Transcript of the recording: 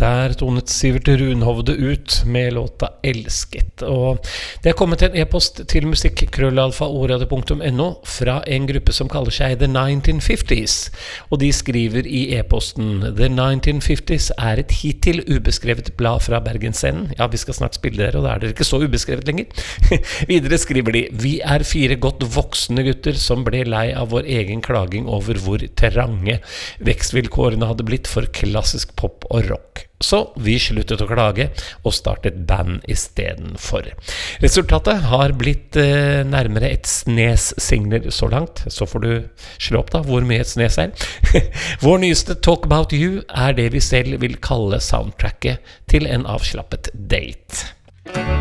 Der tonet Sivert Runhovde ut med låta Elsket. Og det kommet en e-post til musikk@oradio.no fra en gruppe som kaller seg The 1950s. Og de skriver i e-posten: The 1950s et hittil ubeskrevet blad fra Bergensscenen. Ja, vi skal snart spille dere, og da dere ikke så ubeskrevet lenger. Videre skriver de: Vi 4 godt voksne gutter som ble lei av vår egen klaging over hvor trange vekstvilkårene hadde blitt for klassisk pop og rock. Så vi sluttet å klage og startet band i stedet for. Resultatet har blitt nærmere et snes singler så langt. Så får du slå opp da hvor mye et snes Vår nyeste Talk About You det vi selv vil kalle soundtracket til en avslappet date.